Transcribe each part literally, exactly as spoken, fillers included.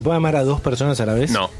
¿Puedo amar a dos personas a la vez? No.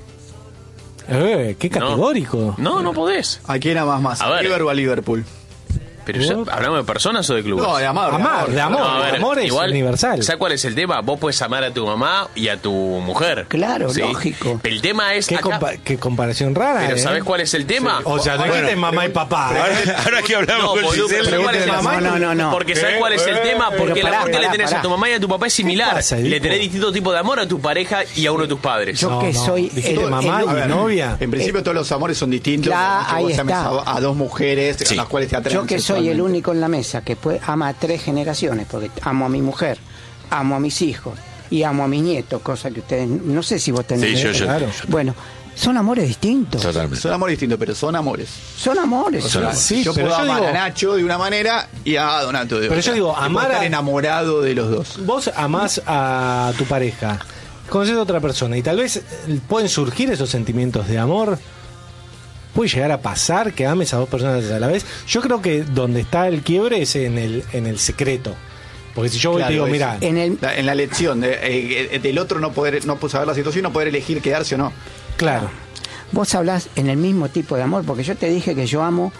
Eh, qué categórico. No, no, no podés. ¿A quién amas más? A ver. ¿River o a Liverpool? Pero ya, ¿hablamos de personas o de clubes? No, de amar. Amar, de amor. No, a ver, amor es igual, universal. ¿sabes cuál es el tema? Vos puedes amar a tu mamá y a tu mujer. Claro, lógico. El tema es Qué, acá, compa- qué comparación rara. pero ¿eh? ¿sabés cuál es el tema? O sea, no Bueno, dijiste mamá y papá. ¿eh? Ahora, ahora que hablamos No, con boludo, Giselle, pero ¿cuál es el mamá tema? No, no, no. Porque ¿sabes cuál es el tema? Porque el pará, amor que le pará, tenés pará. a tu mamá y a tu papá es similar. pasa, Le Edipo? tenés distinto tipo de amor a tu pareja y a uno de tus padres. Yo que soy Dijiste el- mamá el- y A ver, novia. En principio todos los amores son distintos. Claro, por mucho ahí vos ames está. A, a dos mujeres Sí. a las cuales te atraen Yo que soy el sexualmente. único en la mesa que puede, ama a tres generaciones, porque amo a mi mujer, amo a mis hijos y amo a mis nietos, cosa que ustedes, no sé si vos tenés. Sí, yo, yo, Claro. yo- Bueno, son amores distintos. totalmente. Son amores distintos, pero son amores. Son amores. O sea, Sí, yo pero puedo yo amar digo- a Nacho de una manera y a Donato de otra. Pero yo digo, Y puedo amar estar a- enamorado de los dos. Vos amás a tu pareja, conoces a otra persona y tal vez eh, pueden surgir esos sentimientos de amor. Puede llegar a pasar que ames a dos personas a la vez. Yo creo que donde está el quiebre es en el en el secreto. Porque si yo voy y te Claro, digo, es- mira, En el, La- en la lección de, eh, del otro no poder no saber la situación, no poder elegir quedarse o no. claro, vos hablás en el mismo tipo de amor, porque yo te dije que yo amo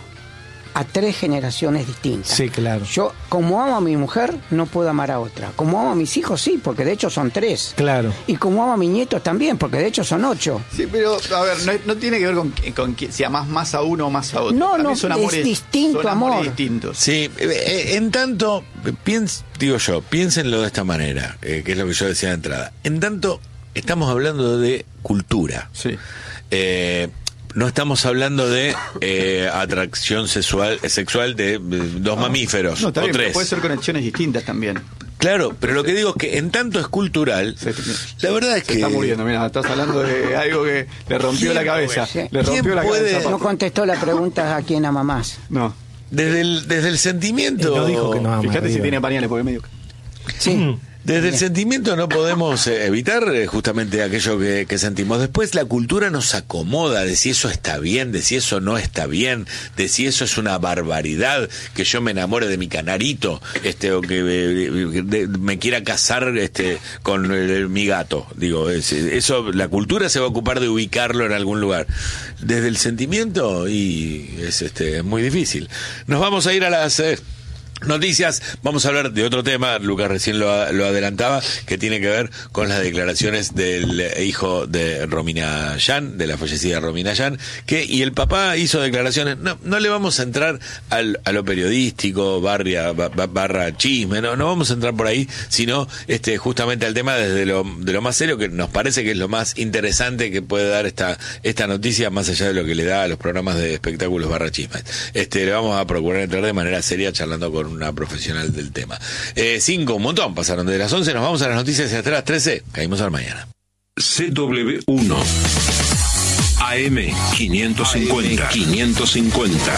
a tres generaciones distintas. sí, claro, Yo, como amo a mi mujer, no puedo amar a otra. Como amo a mis hijos, sí, porque de hecho son tres. claro. Y como amo a mis nietos también, porque de hecho son ocho. Sí, pero a ver, no, no tiene que ver con, con que- si amás más a uno o más a otro. No, También no, son es amores, distinto son amores amor. distintos. Sí, eh, en tanto, piens, digo yo, piénsenlo de esta manera, eh, que es lo que yo decía de entrada. En tanto, estamos hablando de cultura. Sí. Eh, no estamos hablando de eh, atracción sexual, sexual de, eh, dos mamíferos No, está o bien, pero tres. puede ser conexiones distintas también. Claro, pero lo que digo es que en tanto es cultural, Se, la verdad es se que... está muriendo, mira, estás hablando de algo que le rompió la cabeza. Sí. Le rompió ¿Quién la puede- cabeza. No contestó la pregunta a quién ama más. No. Desde el, desde el sentimiento... Y no dijo que no ama. Fíjate si River. tiene pañales, porque medio. Sí. Desde el sentimiento no podemos eh, evitar eh, justamente aquello que, que sentimos. Después la cultura nos acomoda de si eso está bien, de si eso no está bien, de si eso es una barbaridad, que yo me enamore de mi canarito, este, o que eh, de- me quiera casar este, con eh, mi gato. Digo, es- eso, la cultura se va a ocupar de ubicarlo en algún lugar. Desde el sentimiento, y es este, es muy difícil. Nos vamos a ir a las... eh, noticias, vamos a hablar de otro tema, Lucas recién lo, lo adelantaba, que tiene que ver con las declaraciones del hijo de Romina Yan, de la fallecida Romina Yan, que, y el papá hizo declaraciones, no, no le vamos a entrar al, a lo periodístico, barria, ba- ba- barra chisme, no, no vamos a entrar por ahí, sino este justamente al tema desde lo, de lo más serio, que nos parece que es lo más interesante que puede dar esta, esta noticia, más allá de lo que le da a los programas de espectáculos barra chismes. Este, le vamos a procurar entrar de manera seria charlando con una profesional del tema. Eh, cinco, un montón, pasaron de las once, nos vamos a las noticias y hasta las trece, caímos al mañana. C W uno A M quinientos cincuenta. quinientos cincuenta.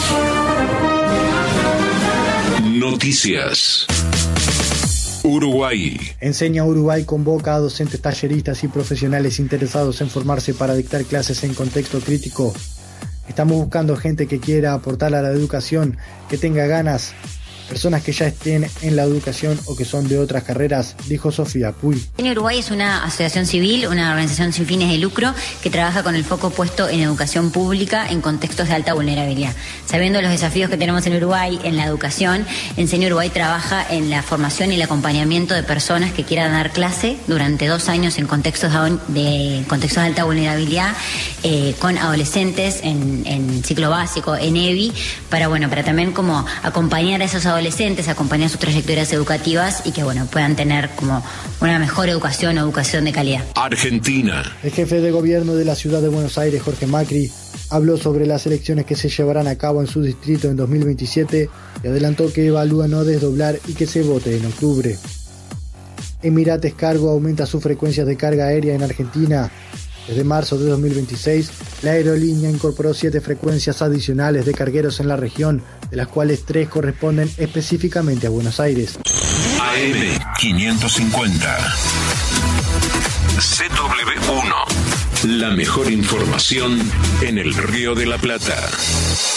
Noticias. Uruguay. Enseña Uruguay convoca a docentes, talleristas y profesionales interesados en formarse para dictar clases en contexto crítico. Estamos buscando gente que quiera aportar a la educación, que tenga ganas, personas que ya estén en la educación o que son de otras carreras, dijo Sofía Puy. Enseña Uruguay es una asociación civil, una organización sin fines de lucro que trabaja con el foco puesto en educación pública en contextos de alta vulnerabilidad. Sabiendo los desafíos que tenemos en Uruguay en la educación, Enseña Uruguay trabaja en la formación y el acompañamiento de personas que quieran dar clase durante dos años en contextos de, de, contextos de alta vulnerabilidad eh, con adolescentes en, en ciclo básico, en E B I, para, bueno, para también como acompañar a esos adolescentes adolescentes, acompañar sus trayectorias educativas y que bueno puedan tener como una mejor educación o educación de calidad. Argentina. El jefe de gobierno de la ciudad de Buenos Aires, Jorge Macri, habló sobre las elecciones que se llevarán a cabo en su distrito en dos mil veintisiete y adelantó que evalúa no desdoblar y que se vote en octubre. Emirates Cargo aumenta sus frecuencias de carga aérea en Argentina. Desde marzo de dos mil veintiséis, la aerolínea incorporó siete frecuencias adicionales de cargueros en la región, de las cuales tres corresponden específicamente a Buenos Aires. A M quinientos cincuenta. C W uno. La mejor información en el Río de la Plata.